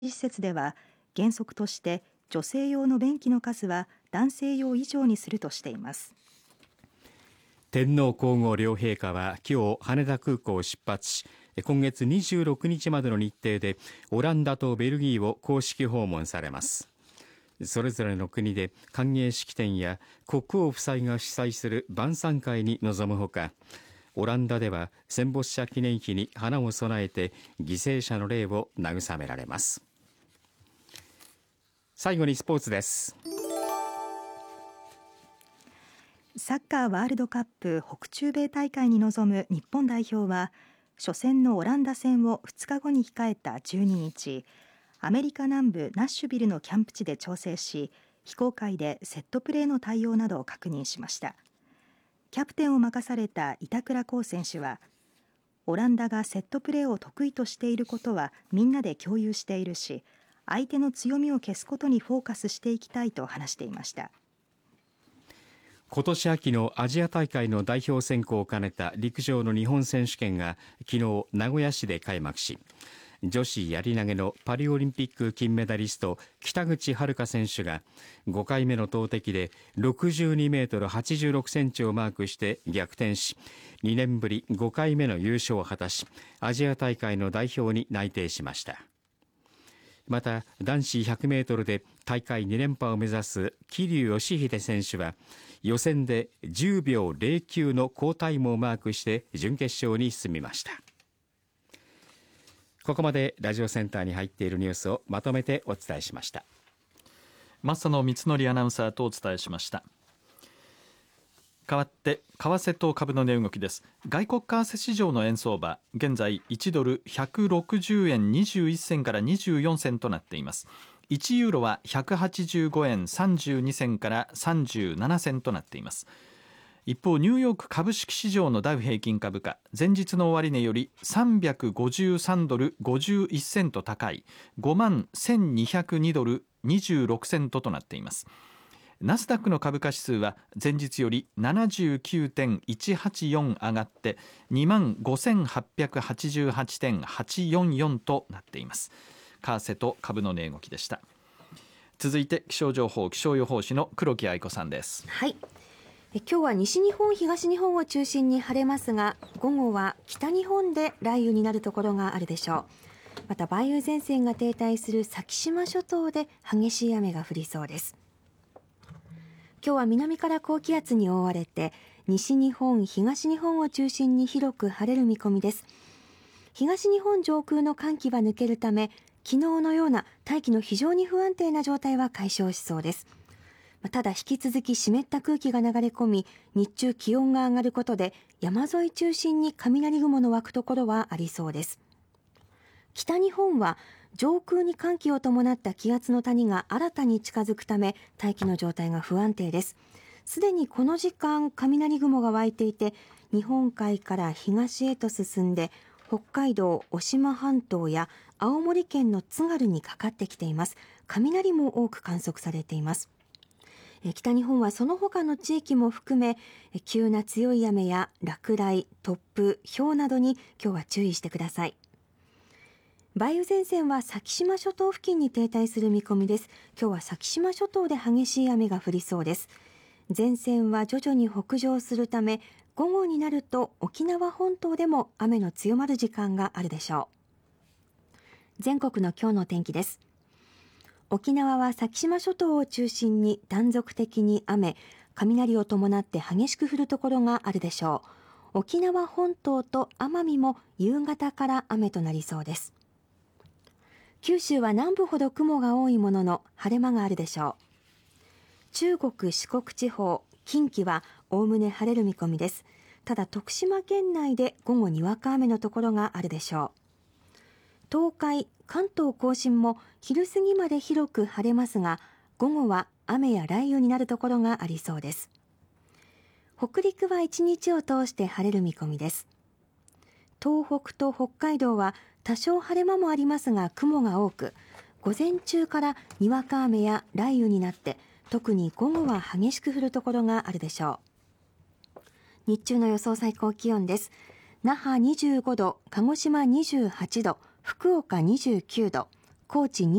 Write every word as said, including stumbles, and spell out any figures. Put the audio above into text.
施設では原則として女性用の便器の数は男性用以上にするとしています。 天皇皇后両陛下は今日羽田空港を出発し、今月にじゅうろくにちまでの日程でオランダとベルギーを公式訪問されます。それぞれの国で歓迎式典や国王夫妻が主催する晩餐会に臨むほか、オランダでは戦没者記念碑に花を備えて犠牲者の霊を慰められます。最後にスポーツです。 サッカーワールドカップ北中米大会に臨む日本代表は初戦のオランダ戦をふつかごに控えたじゅうににち、アメリカ南部ナッシュビルのキャンプ地で調整し、非公開でセットプレーの対応などを確認しました。キャプテンを任された板倉滉選手は、オランダがセットプレーを得意としていることはみんなで共有しているし、相手の強みを消すことにフォーカスしていきたいと話していました。 今年秋のアジア大会の代表選考を兼ねた陸上の日本選手権が昨日名古屋市で開幕し、女子やり投げのパリオリンピック金メダリスト北口榛花選手がごかいめの投擲でろくじゅうにメートルはちじゅうろくセンチをマークして逆転し、にねんぶりごかいめの優勝を果たし、アジア大会の代表に内定しました。また男子ひゃくメートルで大会に連覇を目指す桐生祥秀選手は予選でじゅうびょうぜろきゅうの好タイムをマークして準決勝に進みました。ここまでラジオセンターに入っているニュースをまとめてお伝えしました。 正野光則アナウンサーとお伝えしました。代わって為替と株の値動きです。外国為替市場の円相場、現在いちドルひゃくろくじゅうえんにじゅういっせんからにじゅうよんせんとなっています。いちユーロはひゃくはちじゅうごえんさんじゅうにせんからさんじゅうななせんとなっています。一方、ニューヨーク株式市場のダウ平均株価、前日の終値よりさんびゃくごじゅうさんドルごじゅういっセント高い ごまんせんにひゃくにドルにじゅうろくセントとなっています。ナスダックの株価指数は前日より ななじゅうきゅうてんいちはちよん 上がって にまんごせんはっぴゃくはちじゅうはちてんはちよんよん となっています。為替と株の値動きでした。続いて気象情報、気象予報士の黒木愛子さんです。 はい、え今日は西日本東日本を中心に晴れますが、午後は北日本で雷雨になるところがあるでしょう。また梅雨前線が停滞する先島諸島で激しい雨が降りそうです。今日は南から高気圧に覆われて西日本東日本を中心に広く晴れる見込みです。東日本上空の寒気は抜けるため、昨日のような大気の非常に不安定な状態は解消しそうです。ただ引き続き湿った空気が流れ込み、日中気温が上がることで山沿い中心に雷雲の湧くところはありそうです。北日本は上空に寒気を伴った気圧の谷が新たに近づくため大気の状態が不安定です。すでにこの時間雷雲が湧いていて、日本海から東へと進んで北海道渡島半島や青森県の津軽にかかってきています。雷も多く観測されています。北日本はその他の地域も含め急な強い雨や落雷、突風、雹などに今日は注意してください。梅雨前線は先島諸島付近に停滞する見込みです。今日は先島諸島で激しい雨が降りそうです。前線は徐々に北上するため、午後になると沖縄本島でも雨の強まる時間があるでしょう。全国の今日の天気です。沖縄は先島諸島を中心に断続的に雨、雷を伴って激しく降るところがあるでしょう。沖縄本島と奄美も夕方から雨となりそうです。九州は南部ほど雲が多いものの晴れ間があるでしょう。中国四国地方、近畿はおおむね晴れる見込みです。ただ徳島県内で午後にわか雨のところがあるでしょう。東海、関東甲信も昼過ぎまで広く晴れますが、午後は雨や雷雨になるところがありそうです。北陸は一日を通して晴れる見込みです。東北と北海道は多少晴れ間もありますが雲が多く、午前中からにわか雨や雷雨になって、特に午後は激しく降るところがあるでしょう。日中の予想最高気温です。那覇にじゅうごど、鹿児島にじゅうはちど、福岡にじゅうきゅうど、高知